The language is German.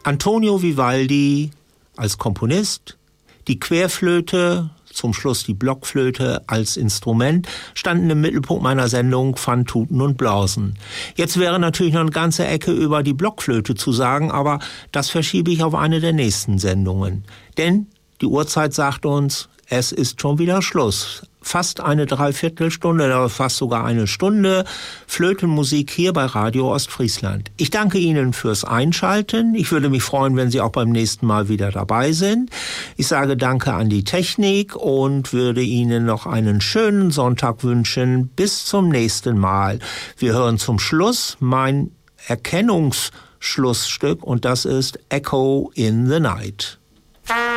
Antonio Vivaldi als Komponist, die Querflöte, zum Schluss die Blockflöte als Instrument, standen im Mittelpunkt meiner Sendung Van Tuten und Blausen. Jetzt wäre natürlich noch eine ganze Ecke über die Blockflöte zu sagen, aber das verschiebe ich auf eine der nächsten Sendungen. Denn die Uhrzeit sagt uns, es ist schon wieder Schluss. Fast eine Dreiviertelstunde oder fast sogar eine Stunde Flötenmusik hier bei Radio Ostfriesland. Ich danke Ihnen fürs Einschalten. Ich würde mich freuen, wenn Sie auch beim nächsten Mal wieder dabei sind. Ich sage Danke an die Technik und würde Ihnen noch einen schönen Sonntag wünschen. Bis zum nächsten Mal. Wir hören zum Schluss mein Erkennungsschlussstück und das ist Echo in the Night.